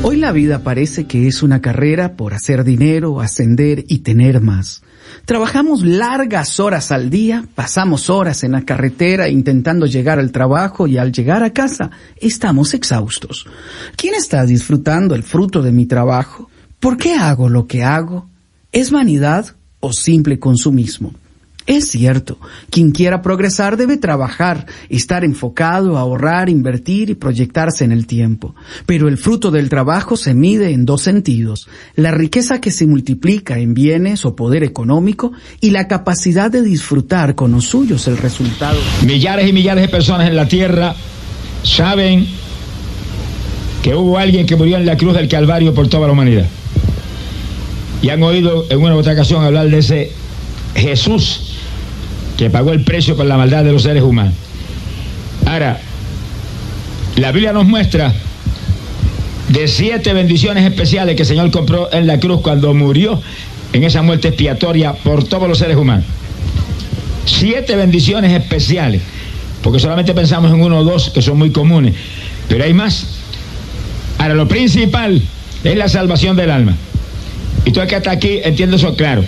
Hoy la vida parece que es una carrera por hacer dinero, ascender y tener más. Trabajamos largas horas al día, pasamos horas en la carretera intentando llegar al trabajo y al llegar a casa estamos exhaustos. ¿Quién está disfrutando el fruto de mi trabajo? ¿Por qué hago lo que hago? ¿Es vanidad o simple consumismo? Es cierto, quien quiera progresar debe trabajar, estar enfocado, ahorrar, invertir y proyectarse en el tiempo. Pero el fruto del trabajo se mide en dos sentidos: la riqueza que se multiplica en bienes o poder económico y la capacidad de disfrutar con los suyos el resultado. Millares y millares de personas en la tierra saben que hubo alguien que murió en la cruz del Calvario por toda la humanidad. Y han oído en una u otra ocasión hablar de ese Jesús que pagó el precio por la maldad de los seres humanos. Ahora, la Biblia nos muestra de 7 bendiciones especiales que el Señor compró en la cruz cuando murió en esa muerte expiatoria por todos los seres humanos. 7 bendiciones especiales, porque solamente pensamos en 1 o 2 que son muy comunes, pero hay más. Ahora, lo principal es la salvación del alma. Y tú que hasta aquí entiendes eso claro.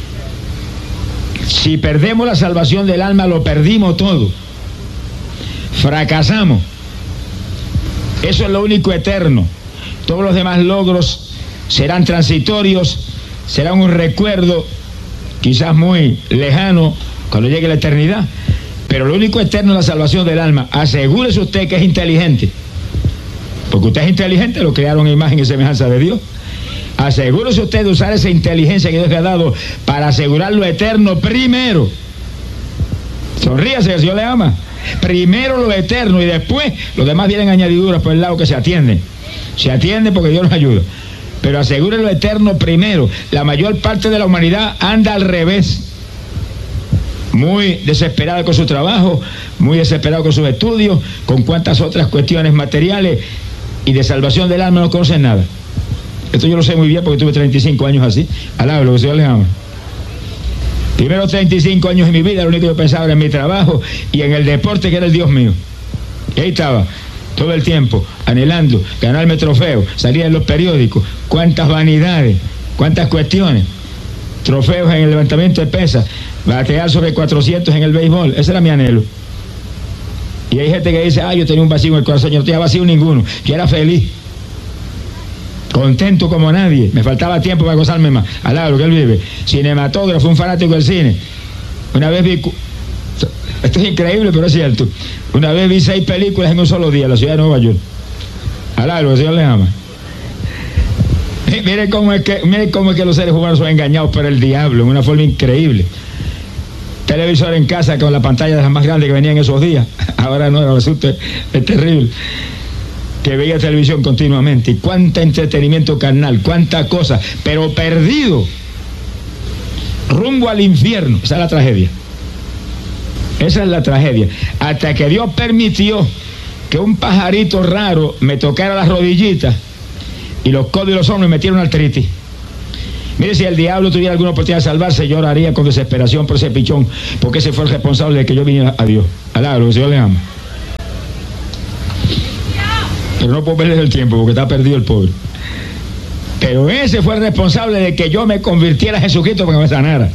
Si perdemos la salvación del alma, lo perdimos todo. Fracasamos. Eso es lo único eterno. Todos los demás logros serán transitorios, serán un recuerdo, quizás muy lejano, cuando llegue la eternidad. Pero lo único eterno es la salvación del alma. Asegúrese usted que es inteligente. Porque usted es inteligente, lo crearon a imagen y semejanza de Dios. Asegúrese usted de usar esa inteligencia que Dios le ha dado para asegurar lo eterno primero. Sonríase, el Señor le ama. Primero lo eterno y después los demás vienen añadiduras por el lado que se atienden. Se atiende porque Dios nos ayuda. Pero asegure lo eterno primero. La mayor parte de la humanidad anda al revés. Muy desesperada con su trabajo, muy desesperado con sus estudios, con cuantas otras cuestiones materiales, y de salvación del alma no conocen nada. Esto yo lo sé muy bien porque tuve 35 años así. Alaba lo que el Señor les ama. Primero 35 años de mi vida, lo único que yo pensaba era en mi trabajo y en el deporte, que era el Dios mío. Y ahí estaba, todo el tiempo, anhelando ganarme trofeos, salía en los periódicos, cuántas vanidades, cuántas cuestiones. Trofeos en el levantamiento de pesas, batear sobre 400 en el béisbol, ese era mi anhelo. Y hay gente que dice, yo tenía un vacío en el corazón. Yo no tenía vacío ninguno, yo era feliz, contento como nadie, me faltaba tiempo para gozarme más. Alaba lo que él vive. Cinematógrafo, un fanático del cine. Una vez vi, esto es increíble pero es cierto, una vez vi 6 películas en un solo día en la ciudad de Nueva York. Alaba lo que el Señor les ama. Miren cómo es que los seres humanos son engañados por el diablo en una forma increíble. Televisor en casa con la pantalla de las más grandes que venían esos días. Ahora no, resulta es terrible. Que veía televisión continuamente. Y cuánto entretenimiento carnal, cuánta cosa, pero perdido. Rumbo al infierno. Esa es la tragedia. Esa es la tragedia. Hasta que Dios permitió que un pajarito raro me tocara las rodillitas y los codos y los hombros me metieron artritis. Mire, si el diablo tuviera alguna oportunidad de salvarse, yo oraría con desesperación por ese pichón, porque ese fue el responsable de que yo viniera a Dios. Alá, lo que el Señor le ama. Pero no puedo perder el tiempo porque está perdido el pobre. Pero ese fue el responsable de que yo me convirtiera a Jesucristo para que me sanara.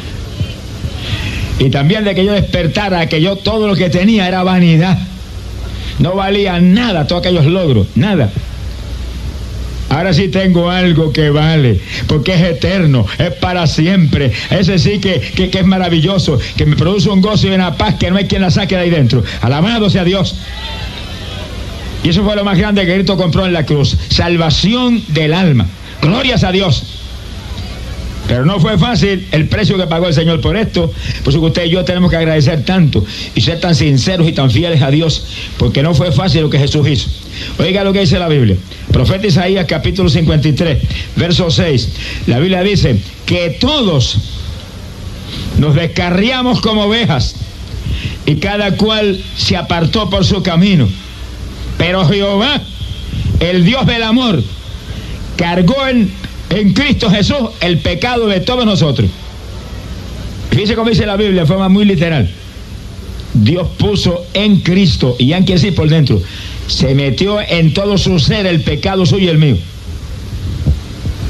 Y también de que yo despertara, que yo todo lo que tenía era vanidad. No valía nada todos aquellos logros, nada. Ahora sí tengo algo que vale, porque es eterno, es para siempre. Ese sí que es maravilloso, que me produce un gozo y una paz que no hay quien la saque de ahí dentro. Alabado sea Dios. Y eso fue lo más grande que Cristo compró en la cruz. Salvación del alma. Glorias a Dios. Pero no fue fácil el precio que pagó el Señor por esto. Por eso que usted y yo tenemos que agradecer tanto y ser tan sinceros y tan fieles a Dios, porque no fue fácil lo que Jesús hizo. Oiga lo que dice la Biblia. Profeta Isaías capítulo 53, verso 6. La Biblia dice que todos nos descarriamos como ovejas y cada cual se apartó por su camino. Pero Jehová, el Dios del amor, cargó en Cristo Jesús el pecado de todos nosotros. Fíjense cómo dice la Biblia de forma muy literal. Dios puso en Cristo, y ya quiere decir por dentro, se metió en todo su ser el pecado suyo y el mío.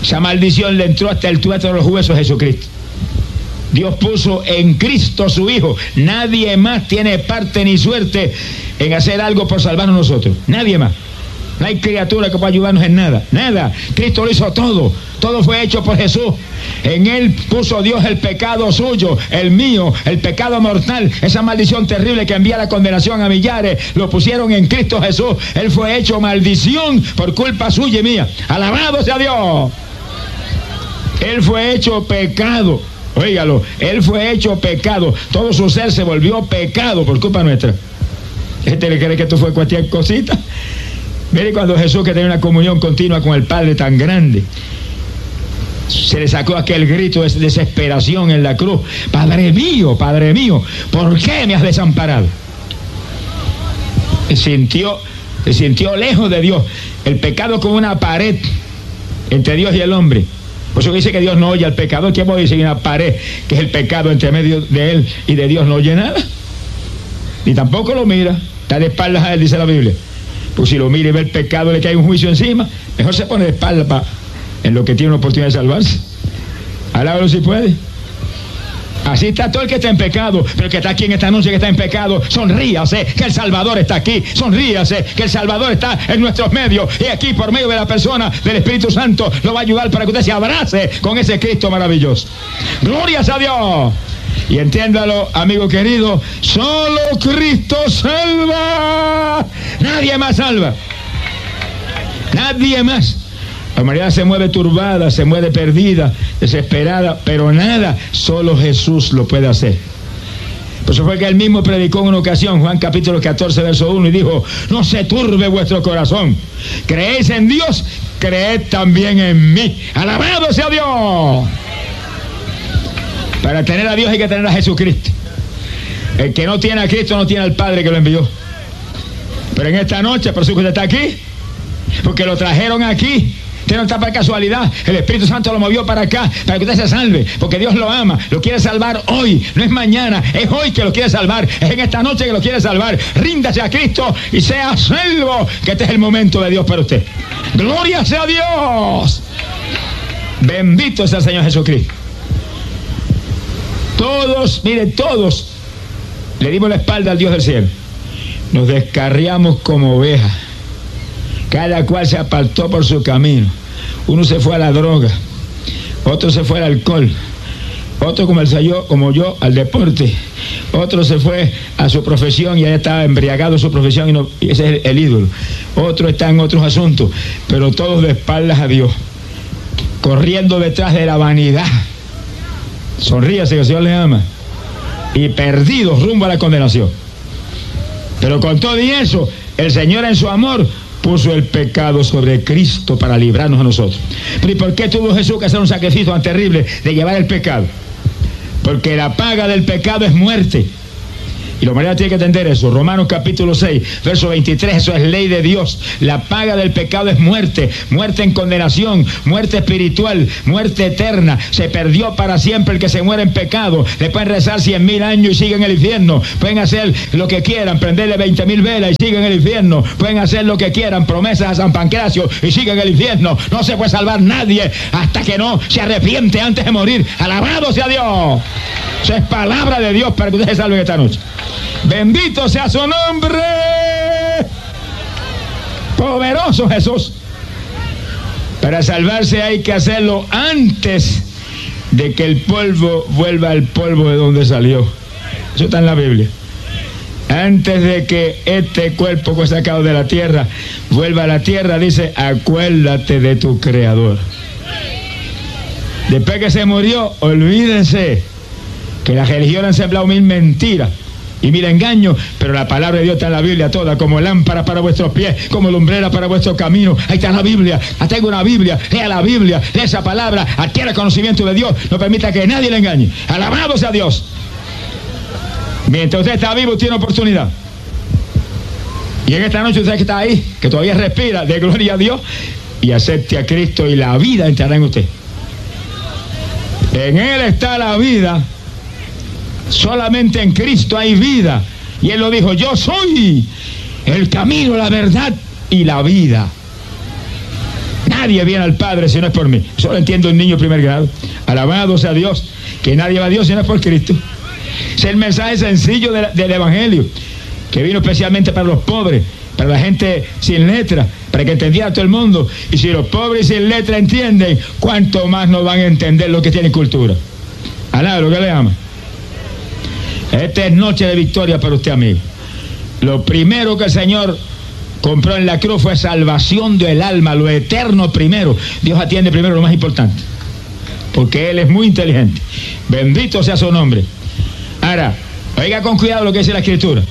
Esa maldición le entró hasta el tuétano de los huesos a Jesucristo. Dios puso en Cristo su Hijo. Nadie más tiene parte ni suerte en hacer algo por salvarnos nosotros. Nadie más. No hay criatura que pueda ayudarnos en nada. Nada. Cristo lo hizo todo. Todo fue hecho por Jesús. En Él puso Dios el pecado suyo, el mío, el pecado mortal. Esa maldición terrible que envía la condenación a millares, lo pusieron en Cristo Jesús. Él fue hecho maldición por culpa suya y mía. Alabado sea Dios. Él fue hecho pecado. Óigalo, Él fue hecho pecado. Todo su ser se volvió pecado por culpa nuestra. ¿Este le cree que esto fue cualquier cosita? Mire, cuando Jesús, que tenía una comunión continua con el Padre tan grande, se le sacó aquel grito de desesperación en la cruz: Padre mío, ¿por qué me has desamparado? Se sintió lejos de Dios. El pecado como una pared entre Dios y el hombre. Por eso dice que Dios no oye al pecador. ¿Qué puede decir una pared que es el pecado entre medio de él y de Dios? No oye nada. Ni tampoco lo mira. Está de espaldas a él, dice la Biblia. Pues si lo mira y ve el pecado, le cae un juicio encima. Mejor se pone de espaldas en lo que tiene una oportunidad de salvarse. Alábalo si puede. Así está todo el que está en pecado. Pero el que está aquí en esta noche que está en pecado, sonríase que el Salvador está aquí. Sonríase que el Salvador está en nuestros medios. Y aquí, por medio de la persona del Espíritu Santo, lo va a ayudar para que usted se abrace con ese Cristo maravilloso. Glorias a Dios. Y entiéndalo, amigo querido, solo Cristo salva. Nadie más salva. Nadie más. La humanidad se mueve turbada, se mueve perdida, desesperada, pero nada, solo Jesús lo puede hacer. Por eso fue que él mismo predicó en una ocasión, Juan capítulo 14, verso 1, y dijo: no se turbe vuestro corazón. Creéis en Dios, creed también en mí. ¡Alabado sea Dios! Para tener a Dios hay que tener a Jesucristo. El que no tiene a Cristo no tiene al Padre que lo envió. Pero en esta noche, por eso que usted está aquí, porque lo trajeron aquí. Usted no está por casualidad. El Espíritu Santo lo movió para acá, para que usted se salve, porque Dios lo ama, lo quiere salvar hoy, no es mañana, es hoy que lo quiere salvar, es en esta noche que lo quiere salvar. Ríndase a Cristo y sea salvo, que este es el momento de Dios para usted. Gloria sea a Dios. Bendito sea el Señor Jesucristo. Todos, miren, todos le dimos la espalda al Dios del cielo. Nos descarriamos como ovejas. Cada cual se apartó por su camino. Uno se fue a la droga, otro se fue al alcohol, otro como yo al deporte, otro se fue a su profesión y ahí estaba embriagado en su profesión y ese es el ídolo. Otro está en otros asuntos, pero todos de espaldas a Dios, corriendo detrás de la vanidad. Sonríase que el Señor le ama. Y perdidos rumbo a la condenación. Pero con todo y eso, el Señor en su amor puso el pecado sobre Cristo para librarnos a nosotros. Pero ¿y por qué tuvo Jesús que hacer un sacrificio tan terrible de llevar el pecado? Porque la paga del pecado es muerte. Y la humanidad tiene que entender eso. Romanos capítulo 6, verso 23, eso es ley de Dios. La paga del pecado es muerte. Muerte en condenación, muerte espiritual, muerte eterna. Se perdió para siempre el que se muere en pecado. Le pueden rezar 100,000 años y siguen en el infierno. Pueden hacer lo que quieran, prenderle 20,000 velas y siguen en el infierno. Pueden hacer lo que quieran, promesas a San Pancracio y siguen en el infierno. No se puede salvar nadie hasta que no se arrepiente antes de morir. Alabado sea Dios. Eso es palabra de Dios para que ustedes se salven esta noche. Bendito sea su nombre. Poderoso Jesús. Para salvarse hay que hacerlo antes de que el polvo vuelva al polvo de donde salió. Eso está en la Biblia. Antes de que este cuerpo que fue sacado de la tierra vuelva a la tierra, dice: acuérdate de tu Creador. Después que se murió, olvídense que las religiones han sembrado mil mentiras y mil engaños, pero la palabra de Dios está en la Biblia toda, como lámpara para vuestros pies, como lumbrera para vuestro camino. Ahí está la Biblia. Tengo una Biblia, lea la Biblia, lea esa palabra, adquiera conocimiento de Dios, no permita que nadie le engañe. Alabado sea Dios. Mientras usted está vivo, tiene oportunidad. Y en esta noche usted que está ahí, que todavía respira, de gloria a Dios, y acepte a Cristo y la vida entrará en usted. En Él está la vida. Solamente en Cristo hay vida. Y Él lo dijo: yo soy el camino, la verdad y la vida. Nadie viene al Padre si no es por mí. Eso lo entiende un niño de primer grado. Alabado sea Dios, que nadie va a Dios si no es por Cristo. Es el mensaje sencillo del Evangelio, que vino especialmente para los pobres, para la gente sin letra, para que entendiera todo el mundo. Y si los pobres sin letra entienden, ¿cuánto más no van a entender los que tienen cultura? Alá, lo que le ama. Esta es noche de victoria para usted, amigo. Lo primero que el Señor compró en la cruz fue salvación del alma, lo eterno primero. Dios atiende primero lo más importante, porque Él es muy inteligente. Bendito sea su nombre. Ahora, oiga con cuidado lo que dice la Escritura.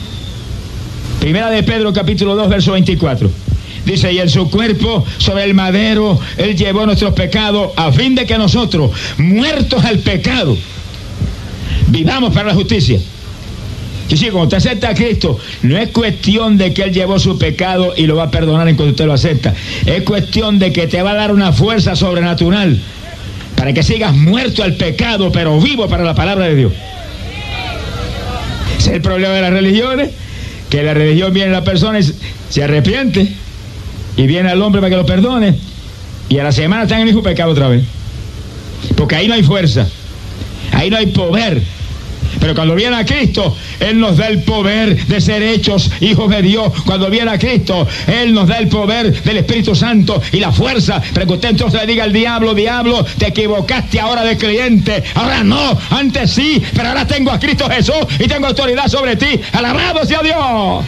Primera de Pedro, capítulo 2, verso 24. Dice, y en su cuerpo sobre el madero Él llevó nuestros pecados, a fin de que nosotros, muertos al pecado, vivamos para la justicia. Y sí, cuando usted acepta a Cristo, no es cuestión de que Él llevó su pecado y lo va a perdonar en cuanto usted lo acepta. Es cuestión de que te va a dar una fuerza sobrenatural para que sigas muerto al pecado, pero vivo para la palabra de Dios. Ese es el problema de las religiones, que la religión viene a la persona y se arrepiente, y viene al hombre para que lo perdone, y a la semana está en el mismo pecado otra vez. Porque ahí no hay fuerza, ahí no hay poder. Pero cuando viene a Cristo, Él nos da el poder de ser hechos hijos de Dios. Cuando viene a Cristo, Él nos da el poder del Espíritu Santo y la fuerza para que usted entonces le diga al diablo, diablo, te equivocaste ahora de creyente. Ahora no, antes sí, pero ahora tengo a Cristo Jesús y tengo autoridad sobre ti. Alabado sea Dios.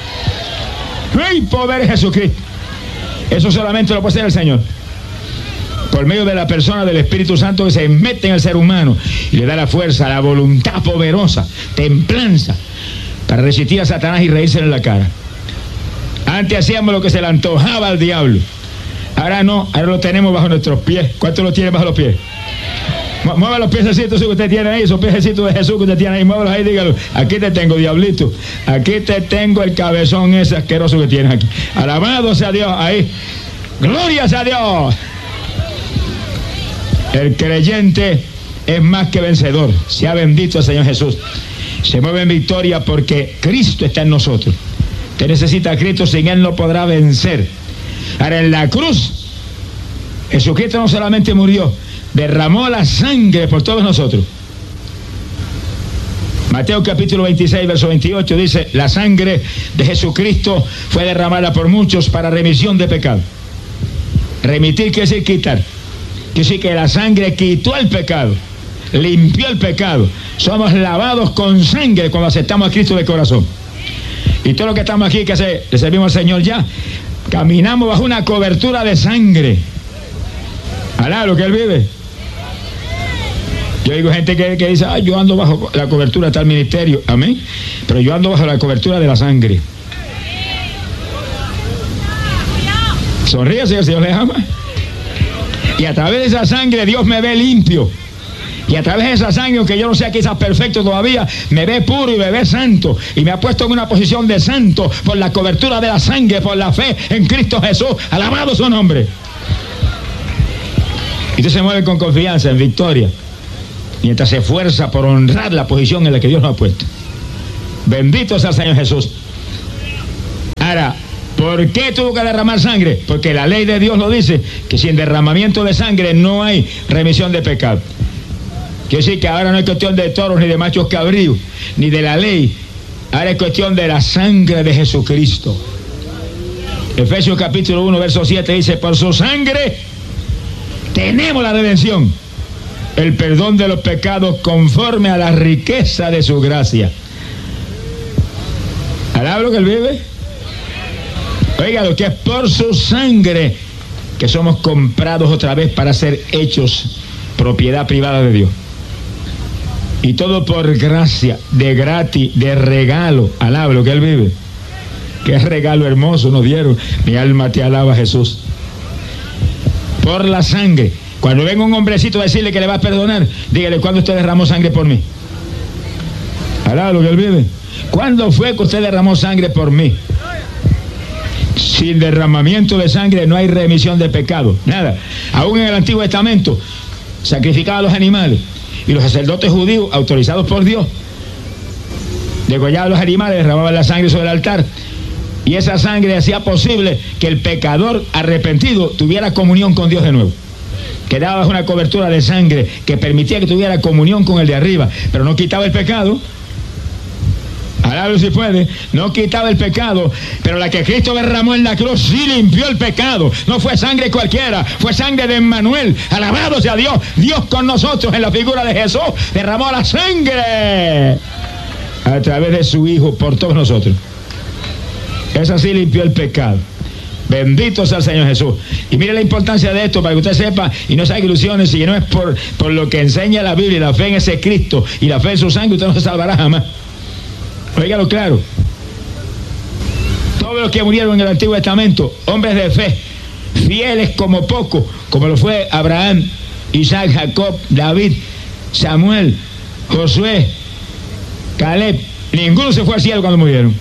No hay poder en Jesucristo. Eso solamente lo puede hacer el Señor, por medio de la persona del Espíritu Santo que se mete en el ser humano y le da la fuerza, la voluntad poderosa, templanza, para resistir a Satanás y reírse en la cara. Antes hacíamos lo que se le antojaba al diablo. Ahora no, ahora lo tenemos bajo nuestros pies. ¿Cuántos lo tienen bajo los pies? Mueva los piececitos que usted tiene ahí, esos piececitos de Jesús que usted tiene ahí, muévalos ahí, dígalo. Aquí te tengo, diablito. Aquí te tengo el cabezón ese asqueroso que tienes aquí. Alabado sea Dios, ahí. Gloria sea Dios. El creyente es más que vencedor. Sea bendito el Señor Jesús. Se mueve en victoria porque Cristo está en nosotros. Usted necesita a Cristo, sin Él no podrá vencer. Ahora, en la cruz, Jesucristo no solamente murió, derramó la sangre por todos nosotros. Mateo capítulo 26, verso 28 dice, la sangre de Jesucristo fue derramada por muchos para remisión de pecado. Remitir quiere decir quitar. Quiere decir que la sangre quitó el pecado, limpió el pecado. Somos lavados con sangre cuando aceptamos a Cristo de corazón. Y todo lo que estamos aquí, que le servimos al Señor ya, caminamos bajo una cobertura de sangre. Alá, lo que Él vive. Yo digo gente que dice, yo ando bajo la cobertura de tal ministerio, amén, pero yo ando bajo la cobertura de la sangre. Sonríe, si el Señor le ama. Y a través de esa sangre Dios me ve limpio. Y a través de esa sangre, aunque yo no sea quizás perfecto todavía, me ve puro y me ve santo. Y me ha puesto en una posición de santo por la cobertura de la sangre, por la fe en Cristo Jesús. Alabado su nombre. Y usted se mueve con confianza, en victoria, mientras se esfuerza por honrar la posición en la que Dios nos ha puesto. Bendito sea el Señor Jesús. Ahora, ¿por qué tuvo que derramar sangre? Porque la ley de Dios lo dice, que sin derramamiento de sangre no hay remisión de pecado. Quiere decir que ahora no es cuestión de toros ni de machos cabríos, ni de la ley. Ahora es cuestión de la sangre de Jesucristo. Efesios capítulo 1, verso 7 dice, por su sangre tenemos la redención, el perdón de los pecados conforme a la riqueza de su gracia. ¿Alaba lo que Él vive? Oiga, lo que es por su sangre que somos comprados otra vez para ser hechos propiedad privada de Dios. Y todo por gracia, de gratis, de regalo. Alaba lo que Él vive. Qué regalo hermoso nos dieron. Mi alma te alaba, Jesús. Por la sangre. Cuando venga un hombrecito a decirle que le va a perdonar, dígale, ¿cuándo usted derramó sangre por mí? Alaba lo que Él vive. ¿Cuándo fue que usted derramó sangre por mí? Sin derramamiento de sangre no hay remisión de pecado. Nada. Aún en el Antiguo Testamento sacrificaban a los animales. Y los sacerdotes judíos, autorizados por Dios, degollaban los animales, derramaban la sangre sobre el altar. Y esa sangre hacía posible que el pecador arrepentido tuviera comunión con Dios de nuevo. Quedaba bajo una cobertura de sangre que permitía que tuviera comunión con el de arriba, pero no quitaba el pecado. Alábalo si puede. No quitaba el pecado, pero la que Cristo derramó en la cruz sí limpió el pecado. No fue sangre cualquiera, fue sangre de Emmanuel. Alabado sea Dios. Dios con nosotros en la figura de Jesús derramó la sangre a través de su Hijo por todos nosotros. Esa sí limpió el pecado. Bendito sea el Señor Jesús. Y mire la importancia de esto para que usted sepa y no se haga ilusiones. Si no es por lo que enseña la Biblia y la fe en ese Cristo y la fe en su sangre, usted no se salvará jamás. Óigalo claro. Todos los que murieron en el Antiguo Testamento, hombres de fe, fieles como poco, como lo fue Abraham, Isaac, Jacob, David, Samuel, Josué, Caleb, ninguno se fue al cielo cuando murieron.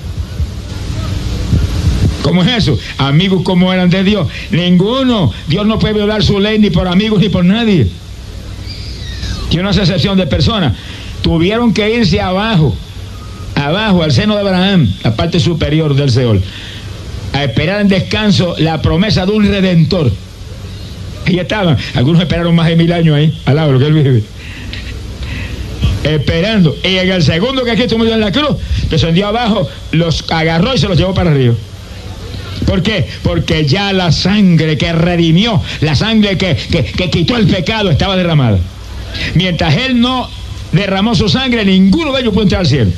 ¿Cómo es eso? Amigos como eran de Dios. Ninguno. Dios no puede violar su ley ni por amigos ni por nadie. Tiene una excepción de personas. Tuvieron que irse abajo, al seno de Abraham, la parte superior del Seol, a esperar en descanso la promesa de un redentor. Ahí estaban. Algunos esperaron más de 1000 años ahí, al lado de lo que él vive. Esperando. Y en el segundo que Cristo murió en la cruz, descendió abajo, los agarró y se los llevó para arriba. ¿Por qué? Porque ya la sangre que redimió, la sangre que quitó el pecado estaba derramada. Mientras Él no derramó su sangre, ninguno de ellos puede entrar al cielo.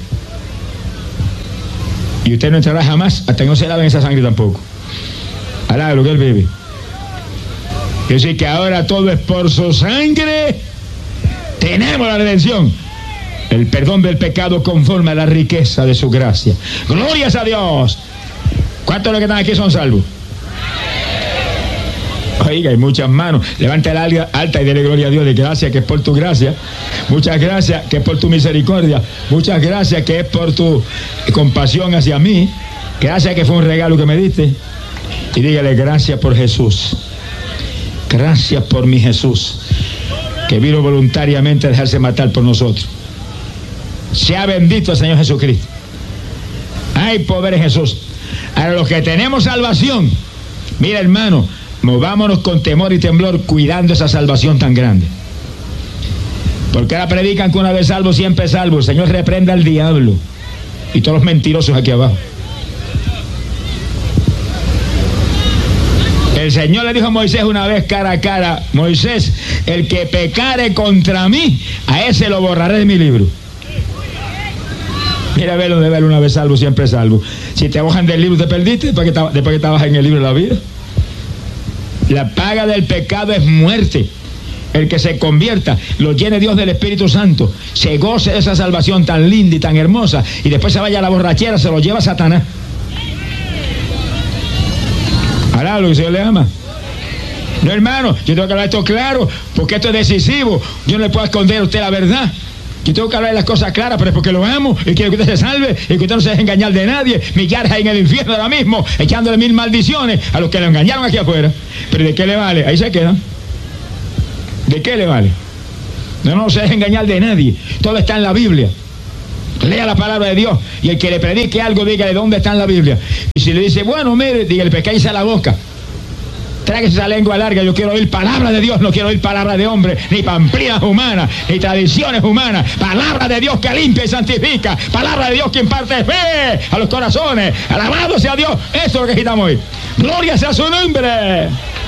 Y usted no entrará jamás hasta que no se lave esa sangre tampoco. Alá, lo que Él vive. Es decir, que ahora todo es por su sangre. Tenemos la redención, el perdón del pecado conforme a la riqueza de su gracia. ¡Glorias a Dios! ¿Cuántos de los que están aquí son salvos? Oiga, hay muchas manos. Levanta la alta y dele gloria a Dios. De gracias que es por tu gracia. Muchas gracias que es por tu misericordia. Muchas gracias que es por tu compasión hacia mí. Gracias que fue un regalo que me diste. Y dígale gracias por Jesús. Gracias por mi Jesús, que vino voluntariamente a dejarse matar por nosotros. Sea bendito el Señor Jesucristo. Hay poder en Jesús. Ahora los que tenemos salvación, mira hermano, movámonos con temor y temblor cuidando esa salvación tan grande. Porque ahora predican que una vez salvo, siempre salvo. El Señor reprenda al diablo y todos los mentirosos aquí abajo. El Señor le dijo a Moisés una vez cara a cara: Moisés, el que pecare contra mí, a ese lo borraré de mi libro. Mira, verlo de verlo, una vez salvo, siempre salvo. Si te bajan del libro, te perdiste después que estabas en el libro de la vida. La paga del pecado es muerte. El que se convierta, lo llene Dios del Espíritu Santo, se goce de esa salvación tan linda y tan hermosa, y después se vaya a la borrachera, se lo lleva Satanás. Ahora lo que el Señor le ama. No, hermano, yo tengo que hablar esto claro, porque esto es decisivo. Yo no le puedo esconder a usted la verdad. Yo tengo que hablar de las cosas claras, pero es porque lo amo y quiero que usted se salve y que usted no se deje engañar de nadie. Millares en el infierno ahora mismo, echándole 1000 maldiciones a los que lo engañaron aquí afuera. Pero ¿de qué le vale? Ahí se quedan. ¿De qué le vale? No se deje engañar de nadie. Todo está en la Biblia. Lea la palabra de Dios, y el que le predique algo, dígale dónde está en la Biblia. Y si le dice, bueno, mire, dígale, pescállese la boca. Tráguese esa lengua larga. Yo quiero oír palabra de Dios, no quiero oír palabra de hombre, ni pamplinas humanas, ni tradiciones humanas. Palabra de Dios que limpia y santifica. Palabra de Dios que imparte fe a los corazones. Alabado sea Dios. Eso es lo que necesitamos hoy. Gloria sea su nombre.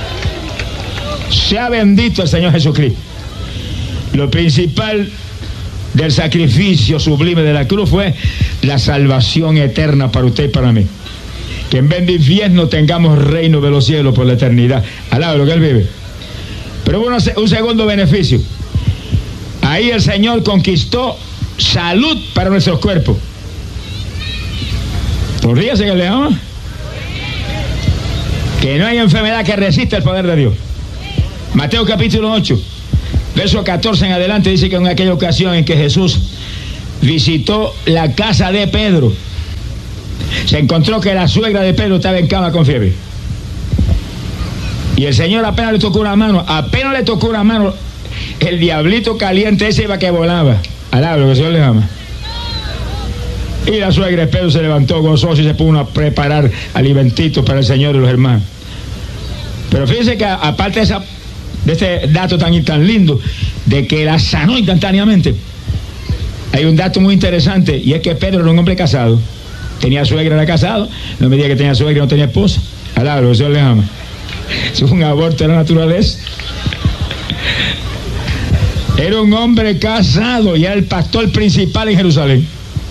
Sea bendito el Señor Jesucristo. Lo principal del sacrificio sublime de la cruz fue la salvación eterna para usted y para mí. Que en vez de infierno tengamos reino de los cielos por la eternidad. Al lado de lo que Él vive. Pero hubo un segundo beneficio. Ahí el Señor conquistó salud para nuestros cuerpos. Ríase que le ama. Que no hay enfermedad que resista el poder de Dios. Mateo capítulo 8, verso 14 en adelante, dice que en aquella ocasión en que Jesús visitó la casa de Pedro, se encontró que la suegra de Pedro estaba en cama con fiebre. Y el Señor apenas le tocó una mano, el diablito caliente ese iba que volaba. Alaba lo que el Señor le ama. Y la suegra de Pedro se levantó gozosa y se puso a preparar alimentitos para el Señor y los hermanos. Pero fíjense que aparte de este dato tan lindo, de que la sanó instantáneamente, hay un dato muy interesante, y es que Pedro era un hombre casado. Tenía suegra, era casado. No me diga que tenía suegra y no tenía esposa. Alabro, el Señor le ama. Es un aborto de la naturaleza. Era un hombre casado y era el pastor principal en Jerusalén.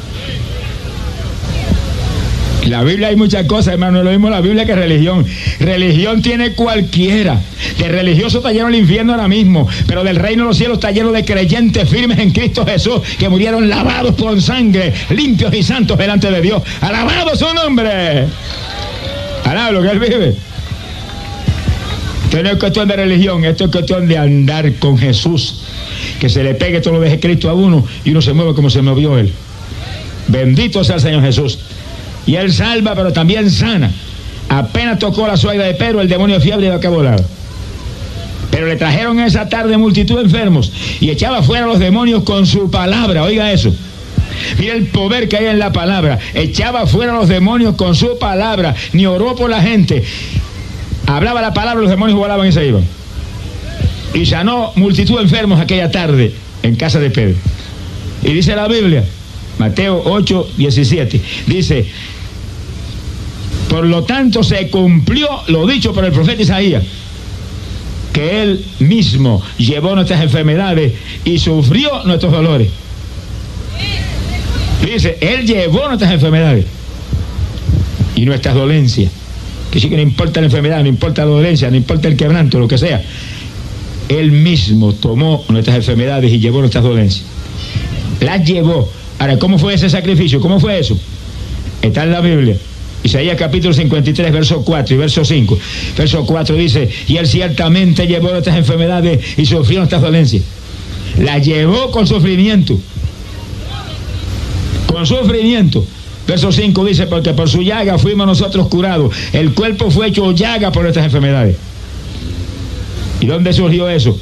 En la Biblia hay muchas cosas, hermano, no es lo mismo la Biblia que religión. Religión tiene cualquiera. De religioso está lleno el infierno ahora mismo, pero del reino de los cielos está lleno de creyentes firmes en Cristo Jesús, que murieron lavados con sangre, limpios y santos delante de Dios. ¡Alabado su nombre! ¡Alabado lo que Él vive! Esto no es cuestión de religión, esto es cuestión de andar con Jesús. Que se le pegue todo lo de Cristo a uno y uno se mueve como se movió Él. Bendito sea el Señor Jesús. Y Él salva, pero también sana. Apenas tocó la suegra de Pedro, el demonio de fiebre iba a volado. Pero le trajeron esa tarde multitud de enfermos y echaba fuera a los demonios con su palabra. Oiga eso. Mira el poder que hay en la palabra. Echaba fuera a los demonios con su palabra. Ni oró por la gente. Hablaba la palabra, los demonios volaban y se iban. Y sanó multitud de enfermos aquella tarde en casa de Pedro. Y dice la Biblia, Mateo 8:17, dice: por lo tanto se cumplió lo dicho por el profeta Isaías, que Él mismo llevó nuestras enfermedades y sufrió nuestros dolores. Dice, Él llevó nuestras enfermedades y nuestras dolencias. Que sí, que no importa la enfermedad, no importa la dolencia, no importa el quebranto, lo que sea. Él mismo tomó nuestras enfermedades y llevó nuestras dolencias. Las llevó. Ahora, ¿cómo fue ese sacrificio? ¿Cómo fue eso? Está en la Biblia. Isaías capítulo 53, verso 4 y verso 5. Verso 4 dice, y Él ciertamente llevó nuestras enfermedades y sufrió nuestras dolencias. Las llevó con sufrimiento. Con sufrimiento. Verso 5 dice, porque por su llaga fuimos nosotros curados. El cuerpo fue hecho llaga por nuestras enfermedades. ¿Y dónde surgió eso?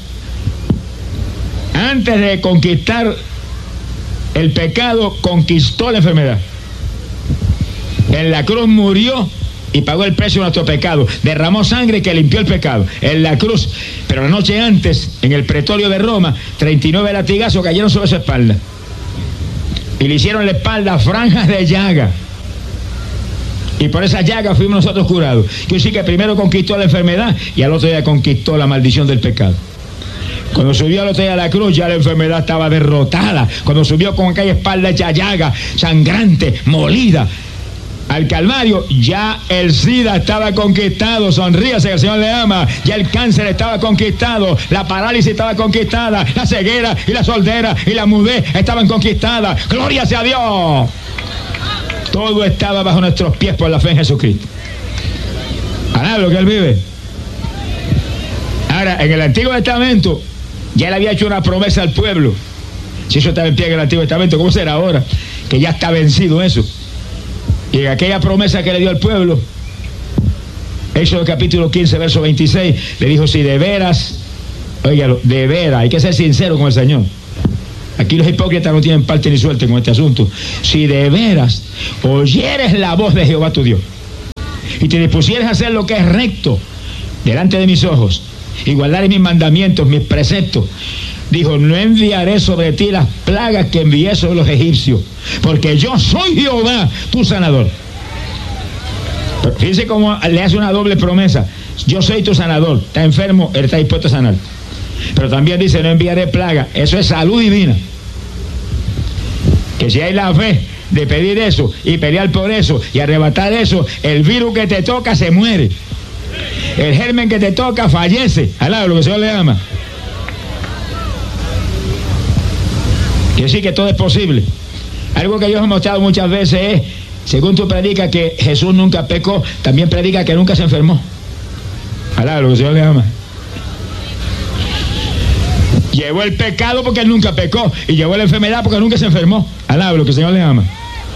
Antes de conquistar el pecado, conquistó la enfermedad. En la cruz murió y pagó el precio de nuestro pecado. Derramó sangre que limpió el pecado. En la cruz. Pero la noche antes, en el pretorio de Roma, 39 latigazos cayeron sobre su espalda. Y le hicieron la espalda franjas de llaga. Y por esa llaga fuimos nosotros curados. Quiere decir que primero conquistó la enfermedad y al otro día conquistó la maldición del pecado. Cuando subió al otro día a la cruz, ya la enfermedad estaba derrotada. Cuando subió con aquella espalda hecha llaga, sangrante, molida, al Calvario, ya el SIDA estaba conquistado. Sonríase, que el Señor le ama. Ya el cáncer estaba conquistado, la parálisis estaba conquistada, la ceguera y la sordera y la mudez estaban conquistadas. ¡Gloria sea a Dios! Todo estaba bajo nuestros pies por la fe en Jesucristo. Ahora lo que Él vive. Ahora, en el Antiguo Testamento, ya Él había hecho una promesa al pueblo. Si eso estaba en pie en el Antiguo Testamento, ¿cómo será ahora? Que ya está vencido eso. Y en aquella promesa que le dio al pueblo, Éxodo capítulo 15, verso 26, le dijo, si de veras, óigalo, de veras, hay que ser sincero con el Señor. Aquí los hipócritas no tienen parte ni suerte con este asunto. Si de veras oyeres la voz de Jehová tu Dios y te dispusieres a hacer lo que es recto delante de mis ojos y guardares mis mandamientos, mis preceptos, dijo, no enviaré sobre ti las plagas que envié sobre los egipcios, porque yo soy Jehová, tu sanador. Pero fíjense cómo le hace una doble promesa. Yo soy tu sanador. Está enfermo, Él está dispuesto a sanar. Pero también dice, no enviaré plaga. Eso es salud divina. Que si hay la fe de pedir eso y pelear por eso y arrebatar eso, el virus que te toca se muere. El germen que te toca fallece. Alá, lo que el Señor le ama. Quiere decir que todo es posible. Algo que yo he mostrado muchas veces es, según tú predicas que Jesús nunca pecó, también predica que nunca se enfermó. Alá, lo que el Señor le ama. Llevó el pecado porque Él nunca pecó, y llevó la enfermedad porque nunca se enfermó. Alá, lo que el Señor le ama.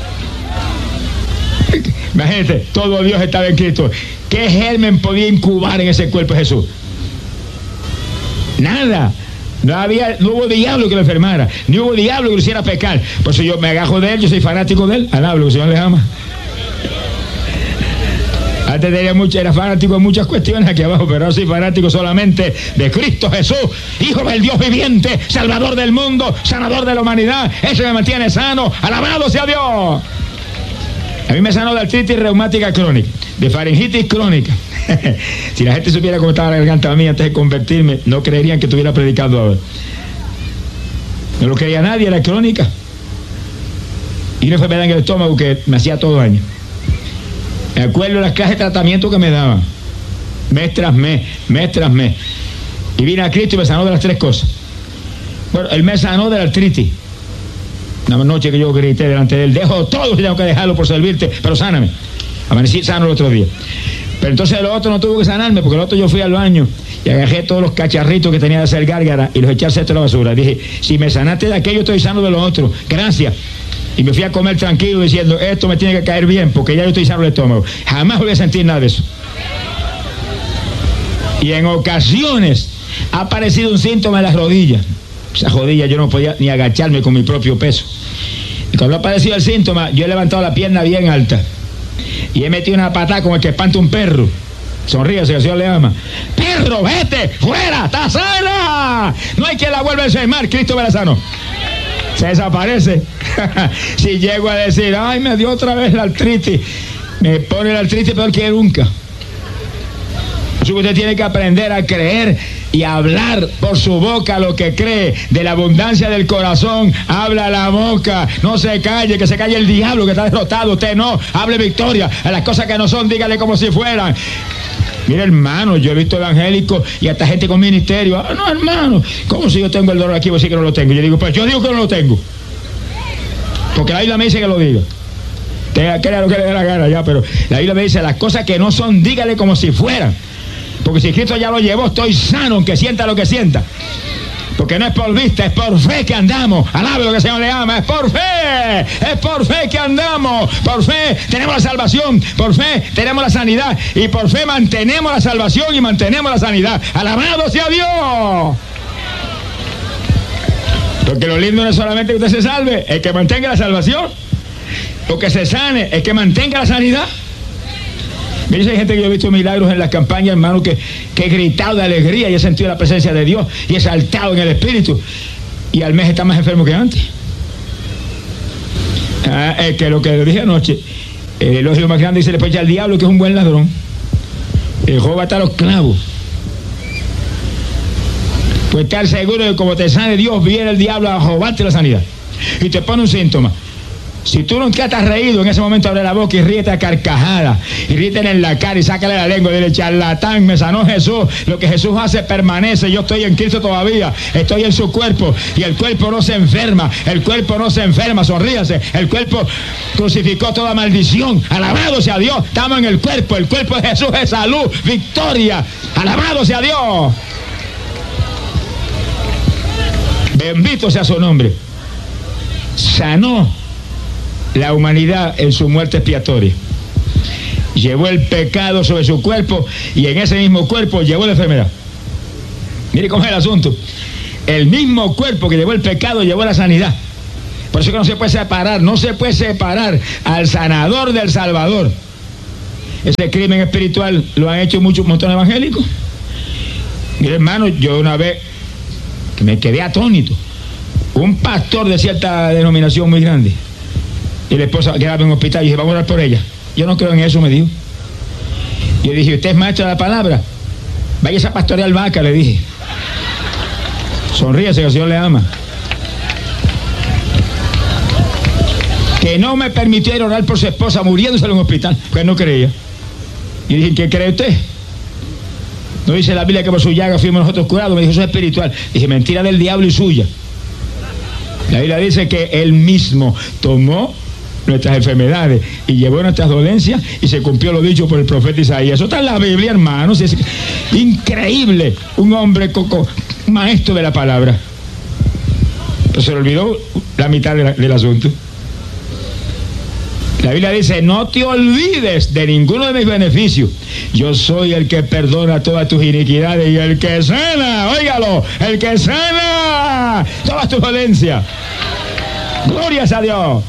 Imagínate, todo Dios estaba en Cristo. ¿Qué germen podía incubar en ese cuerpo de Jesús? Nada. No hubo diablo que lo enfermara, ni hubo diablo que lo hiciera pecar. Por eso yo me agajo de él, yo soy fanático de él. Alaba lo que el Señor le ama. Antes era fanático de muchas cuestiones aquí abajo, pero ahora soy fanático solamente de Cristo Jesús, Hijo del Dios viviente, Salvador del mundo, sanador de la humanidad. Eso me mantiene sano. Alabado sea Dios. A mí me sanó de artritis reumática crónica, de faringitis crónica. Si la gente supiera cómo estaba la garganta mía antes de convertirme, no creerían que estuviera predicando ahora. No lo creía nadie, era crónica. Y una enfermedad en el estómago que me hacía todo daño. Me acuerdo de las clases de tratamiento que me daban, mes tras mes. Y vine a Cristo y me sanó de las tres cosas. Bueno, él me sanó de la artritis. Una noche que yo grité delante de él: dejo todo si tengo que dejarlo por servirte, pero sáname. Amanecí sano el otro día. Pero entonces el otro no tuvo que sanarme, porque el otro yo fui al baño y agarré todos los cacharritos que tenía de hacer gárgara y los eché al cesto de la basura. Dije: si me sanaste de aquello, estoy sano de lo otro. Gracias. Y me fui a comer tranquilo diciendo: esto me tiene que caer bien, porque ya yo estoy sano del estómago. Jamás voy a sentir nada de eso. Y en ocasiones ha aparecido un síntoma en las rodillas. Esas rodillas yo no podía ni agacharme con mi propio peso. Y cuando ha aparecido el síntoma, yo he levantado la pierna bien alta y he metido una patada como el que espanta un perro. Sonríase, que el Señor le ama. ¡Perro, vete! ¡Fuera! ¡Está sana! No hay quien la vuelva a enfermar. Cristo me la sanó. Se desaparece. Si llego a decir: ay, me dio otra vez la artritis, me pone la artritis peor que nunca. Así que usted tiene que aprender a creer y hablar por su boca lo que cree. De la abundancia del corazón habla la boca. No se calle, que se calle el diablo, que está derrotado. Usted no, hable victoria. A las cosas que no son, dígale como si fueran. Mire, hermano, yo he visto evangélicos y hasta gente con ministerio: ah, no, hermano, ¿cómo si yo tengo el dolor aquí? Vos sí que no lo tengo. Yo digo: pues yo digo que no lo tengo, porque la Biblia me dice que lo diga. Crea lo que le dé la gana ya, pero la Biblia me dice: las cosas que no son, dígale como si fueran. Porque si Cristo ya lo llevó, estoy sano, aunque sienta lo que sienta. Porque no es por vista, es por fe que andamos. Alabe lo que el Señor le ama, es por fe que andamos. Por fe tenemos la salvación, por fe tenemos la sanidad, y por fe mantenemos la salvación y mantenemos la sanidad. Alabado sea Dios. Porque lo lindo no es solamente que usted se salve, es que mantenga la salvación. O que se sane, es que mantenga la sanidad. Mire, hay gente que yo he visto milagros en las campañas, hermano, que he gritado de alegría y he sentido la presencia de Dios y he saltado en el Espíritu, y al mes está más enfermo que antes. Es que lo que le dije anoche, el elogio más grande, dice después ya al diablo, que es un buen ladrón. El Job va a estar a los clavos. Pues estar seguro de que como te sane Dios, viene el diablo a robarte la sanidad y te pone un síntoma. Si tú nunca te has reído, en ese momento abre la boca y ríete a carcajadas, y ríete en la cara y sácale la lengua y dile: charlatán, me sanó Jesús. Lo que Jesús hace permanece. Yo estoy en Cristo todavía, estoy en su cuerpo, y el cuerpo no se enferma. El cuerpo no se enferma, sonríase. El cuerpo crucificó toda maldición. Alabado sea Dios, estamos en el cuerpo de Jesús es salud, victoria. Alabado sea Dios. Bendito sea su nombre. Sanó la humanidad en su muerte expiatoria. Llevó el pecado sobre su cuerpo, y en ese mismo cuerpo llevó la enfermedad. Mire cómo es el asunto. El mismo cuerpo que llevó el pecado llevó la sanidad. Por eso que no se puede separar al sanador del Salvador. Ese crimen espiritual lo han hecho muchos montones evangélicos. Mire, hermano, yo una vez que me quedé atónito, un pastor de cierta denominación muy grande, y la esposa quedaba en un hospital, y dije: vamos a orar por ella. Yo no creo en eso, me dijo. Yo dije: usted es maestro de la palabra, vaya a pastorear vaca, le dije. Sonríese, que el Señor le ama. Que no me permitió ir a orar por su esposa muriéndose en un hospital, porque no creía. Y dije: ¿qué cree usted? No dice la Biblia que por su llaga fuimos nosotros curados. Me dijo: eso es espiritual. Dije: mentira del diablo y suya. La Biblia dice que él mismo tomó nuestras enfermedades y llevó nuestras dolencias, y se cumplió lo dicho por el profeta Isaías. Eso está en la Biblia, hermanos. Es increíble. Un hombre maestro de la palabra, pero se le olvidó la mitad del asunto. La Biblia dice, no te olvides de ninguno de mis beneficios. Yo soy el que perdona todas tus iniquidades y el que sana, óigalo, el que sana todas tus dolencias. Glorias a Dios.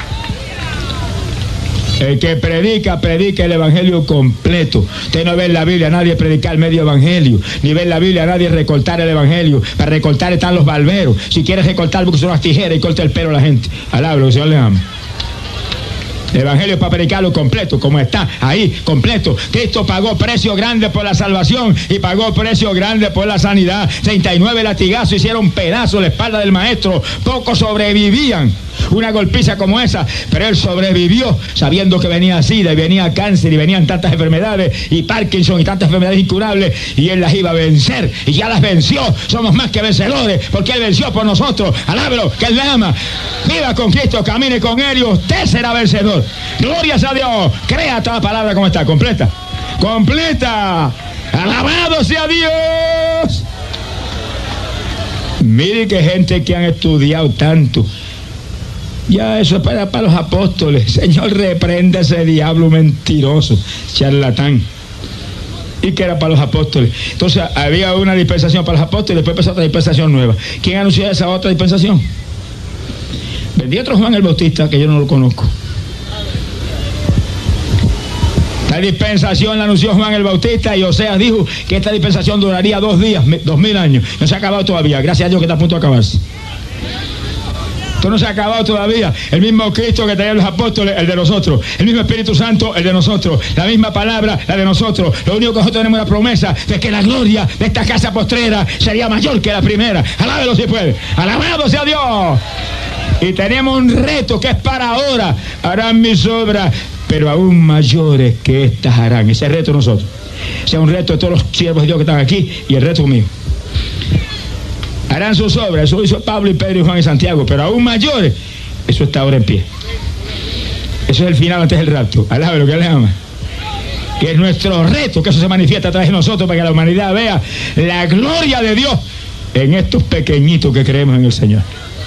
El que predica el evangelio completo. Usted no ve en la Biblia a nadie predicar medio evangelio, ni ve en la Biblia a nadie recortar el evangelio. Para recortar están los barberos. Si quieres recortar, busca unas tijeras y corta el pelo a la gente. Alabro, que el Señor le ama. El evangelio es para predicarlo completo, como está ahí, completo. Cristo pagó precio grande por la salvación y pagó precio grande por la sanidad. 39 latigazos hicieron pedazos la espalda del maestro. Pocos sobrevivían una golpiza como esa, pero él sobrevivió sabiendo que venía SIDA y venía cáncer y venían tantas enfermedades y Parkinson y tantas enfermedades incurables, y él las iba a vencer y ya las venció. Somos más que vencedores porque él venció por nosotros. Alábelo, que él le ama. Viva con Cristo, camine con él y usted será vencedor. Glorias a Dios. Crea toda palabra como está, completa. Completa. Alabado sea Dios. Mire que gente que han estudiado tanto. Ya eso es para los apóstoles. Señor, reprenda ese diablo mentiroso, charlatán. Y que era para los apóstoles. Entonces había una dispensación para los apóstoles y después empezó otra dispensación nueva. ¿Quién anunció esa otra dispensación? Vendí otro Juan el Bautista, que yo no lo conozco. La dispensación la anunció Juan el Bautista y Oseas dijo que esta dispensación duraría 2 días, 2000 años. No se ha acabado todavía, gracias a Dios que está a punto de acabarse. Esto no se ha acabado todavía. El mismo Cristo que tenían los apóstoles, el de nosotros. El mismo Espíritu Santo, el de nosotros. La misma palabra, la de nosotros. Lo único que nosotros tenemos es la promesa de que la gloria de esta casa postrera sería mayor que la primera. Alábelo si puede. Alabado sea Dios. Y tenemos un reto que es para ahora. Harán mis obras, pero aún mayores que estas harán. Ese reto nosotros. Ese es un reto de todos los siervos de Dios que están aquí y el reto mío. Harán sus obras, eso hizo Pablo y Pedro y Juan y Santiago, pero aún mayores, eso está ahora en pie. Eso es el final antes del rapto. Alabe lo que le ama. Que es nuestro reto, que eso se manifiesta a través de nosotros para que la humanidad vea la gloria de Dios en estos pequeñitos que creemos en el Señor.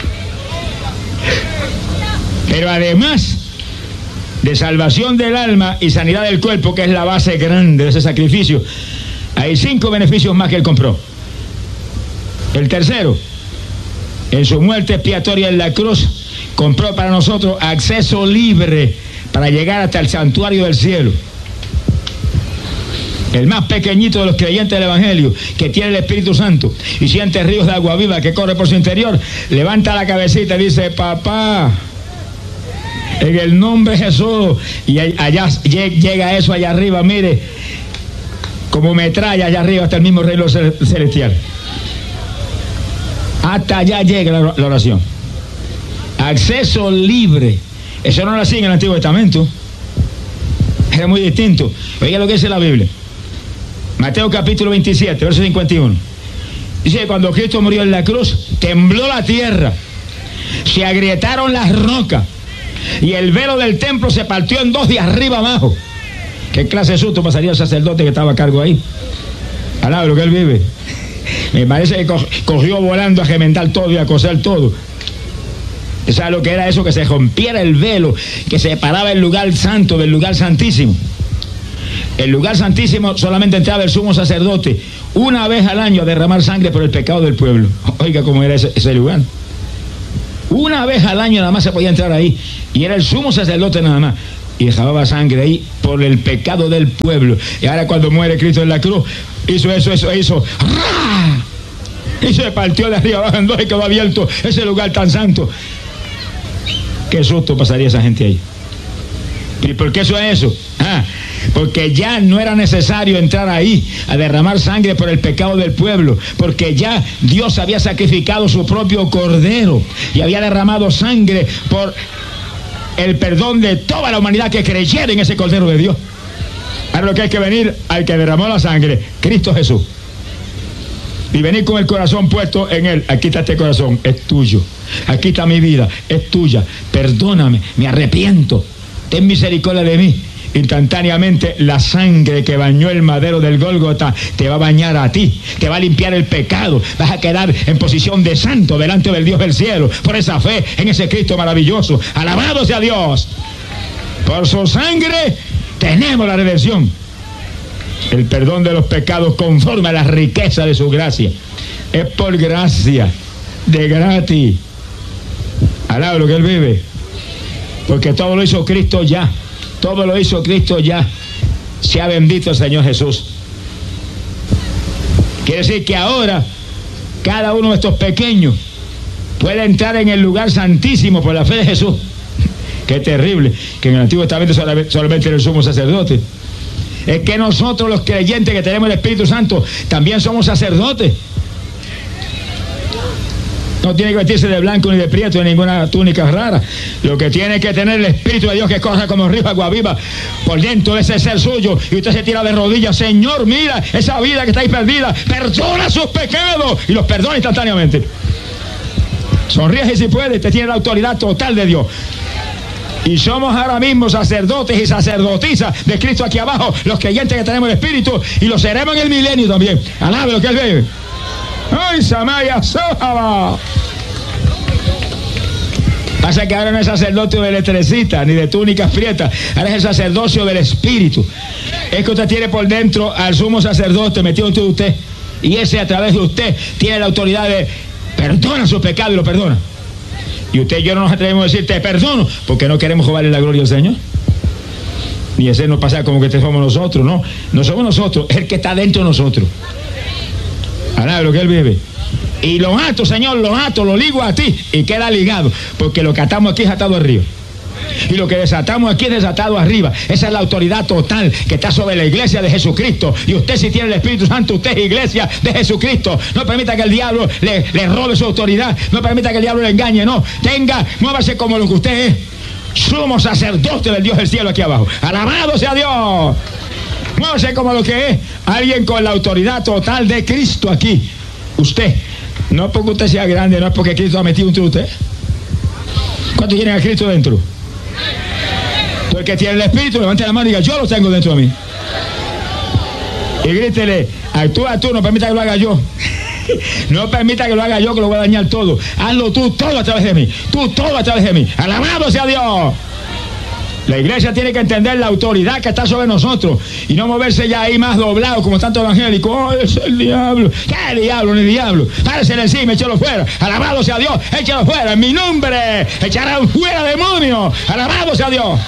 Pero además de salvación del alma y sanidad del cuerpo, que es la base grande de ese sacrificio, hay 5 beneficios más que él compró. El tercero, en su muerte expiatoria en la cruz, compró para nosotros acceso libre para llegar hasta el santuario del cielo. El más pequeñito de los creyentes del Evangelio, que tiene el Espíritu Santo y siente ríos de agua viva que corre por su interior, levanta la cabecita y dice: papá, en el nombre de Jesús. Y allá llega eso allá arriba, mire, como metralla allá arriba hasta el mismo reino celestial. Hasta allá llega la oración. Acceso libre. Eso no lo hacía en el Antiguo Testamento. Era muy distinto. Oiga lo que dice la Biblia. Mateo capítulo 27, verso 51. Dice que cuando Cristo murió en la cruz, tembló la tierra, se agrietaron las rocas y el velo del templo se partió en 2 de arriba abajo. ¿Qué clase de susto pasaría el sacerdote que estaba a cargo ahí? Alaba lo que él vive. Me parece que cogió volando a gemendar todo y a coser todo. ¿Sabes lo que era eso? Que se rompiera el velo que separaba el lugar santo del lugar santísimo. El lugar santísimo solamente entraba el sumo sacerdote una vez al año a derramar sangre por el pecado del pueblo. Oiga cómo era ese lugar. Una vez al año nada más se podía entrar ahí, y era el sumo sacerdote nada más, y dejaba sangre ahí por el pecado del pueblo. Y ahora cuando muere Cristo en la cruz, hizo ¡raa! Y se partió de arriba abajo en 2 y quedó abierto ese lugar tan santo. Qué susto pasaría esa gente ahí. ¿Y por qué eso es eso? Porque ya no era necesario entrar ahí a derramar sangre por el pecado del pueblo, porque ya Dios había sacrificado su propio cordero y había derramado sangre por el perdón de toda la humanidad que creyera en ese cordero de Dios. Ahora lo que hay que venir al que derramó la sangre, Cristo Jesús, y venir con el corazón puesto en él. Aquí está este corazón, es tuyo. Aquí está mi vida, es tuya. Perdóname, me arrepiento, ten misericordia de mí. Instantáneamente la sangre que bañó el madero del Gólgota te va a bañar a ti, te va a limpiar el pecado, vas a quedar en posición de santo delante del Dios del cielo, por esa fe en ese Cristo maravilloso. Alabado sea Dios. Por su sangre tenemos la redención, el perdón de los pecados conforme a la riqueza de su gracia. Es por gracia, de gratis. Alaba lo que Él vive, porque todo lo hizo Cristo ya. Todo lo hizo Cristo ya. Sea bendito el Señor Jesús. Quiere decir que ahora cada uno de estos pequeños puede entrar en el lugar santísimo por la fe de Jesús. Qué terrible, que en el Antiguo Testamento solamente era el sumo sacerdote. Es que nosotros los creyentes que tenemos el Espíritu Santo también somos sacerdotes. No tiene que vestirse de blanco ni de prieto, ni ninguna túnica rara. Lo que tiene que tener el Espíritu de Dios, que corre como río agua viva por dentro de ese ser suyo, y usted se tira de rodillas: Señor, mira esa vida que está ahí perdida, perdona sus pecados, y los perdona instantáneamente. Sonríe si puede, usted tiene la autoridad total de Dios. Y somos ahora mismo sacerdotes y sacerdotisas de Cristo aquí abajo, los creyentes que tenemos el Espíritu, y lo seremos en el milenio también. Alabe lo que Él ve. ¡Ay, Samaya Sohaba! Pasa que ahora no es sacerdocio de letrecita ni de túnicas prietas, ahora es el sacerdocio del Espíritu. Es que usted tiene por dentro al sumo sacerdote metido en usted, y ese a través de usted tiene la autoridad de perdona su pecado, y lo perdona. Y usted y yo no nos atrevemos a decir te perdono, porque no queremos robarle la gloria al Señor, ni hacernos pasar como que somos nosotros. No somos nosotros, es el que está dentro de nosotros. Ahora lo que Él vive. Y lo ato, Señor, lo ligo a ti, y queda ligado, porque lo que atamos aquí es atado arriba, y lo que desatamos aquí es desatado arriba. Esa es la autoridad total que está sobre la iglesia de Jesucristo. Y usted, si tiene el Espíritu Santo, usted es iglesia de Jesucristo. No permita que el diablo le robe su autoridad, no permita que el diablo le engañe, no. Muévase como lo que usted es, sumo sacerdote del Dios del cielo aquí abajo. Alabado sea Dios. Muévase como lo que es, alguien con la autoridad total de Cristo aquí. Usted, no porque usted sea grande, no es porque Cristo ha metido entre usted. ¿Cuántos tienen a Cristo dentro? Todo el que tiene el Espíritu, levante la mano y diga: yo lo tengo dentro de mí. Y grítele: actúa tú, no permita que lo haga yo. No permita que lo haga yo, que lo voy a dañar todo. Hazlo tú, todo a través de mí. Tú, todo a través de mí. Alabado sea Dios. La iglesia tiene que entender la autoridad que está sobre nosotros y no moverse ya ahí más doblado como tanto evangélico. ¡Oh, es el diablo! ¿Qué diablo ni diablo? Párese encima, échalo fuera. Alabado sea Dios, échalo fuera. En mi nombre echarán fuera demonios. Alabado sea Dios.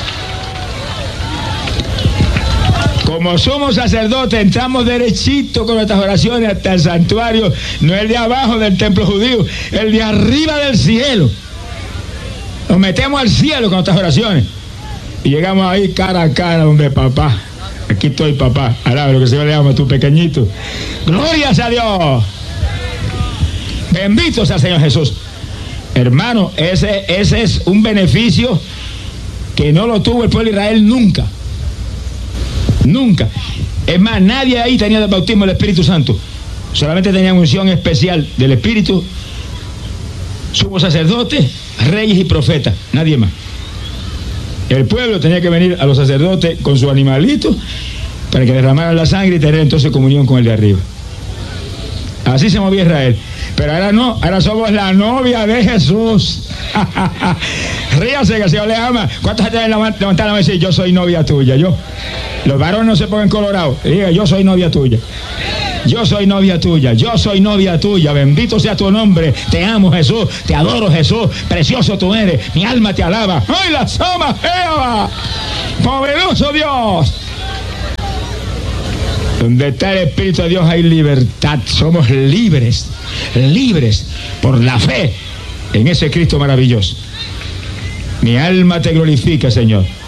Como somos sacerdotes, entramos derechito con nuestras oraciones hasta el santuario, no el de abajo del templo judío, el de arriba del cielo. Nos metemos al cielo con nuestras oraciones. Y llegamos ahí cara a cara donde papá. Aquí estoy, papá. Alaba lo que el Señor le llama, tu pequeñito. Glorias a Dios. Bendito sea el Señor Jesús. Hermano, ese es un beneficio que no lo tuvo el pueblo de Israel nunca. Nunca. Es más, nadie ahí tenía el bautismo del Espíritu Santo. Solamente tenían unción especial del Espíritu, sumo sacerdotes, reyes y profetas. Nadie más. El pueblo tenía que venir a los sacerdotes con su animalito para que derramaran la sangre y tener entonces comunión con el de arriba. Así se movía Israel. Pero ahora no, ahora somos la novia de Jesús. Ríase que el Señor le ama. ¿Cuántos se levantar la mano y decir: yo soy novia tuya? Yo. Los varones no se pongan colorados. Diga: yo soy novia tuya. Yo soy novia tuya, yo soy novia tuya, bendito sea tu nombre, te amo Jesús, te adoro Jesús, precioso tú eres, mi alma te alaba. ¡Ay, la soma Jehová! ¡Poderoso Dios! Donde está el Espíritu de Dios hay libertad, somos libres, libres por la fe en ese Cristo maravilloso. Mi alma te glorifica, Señor.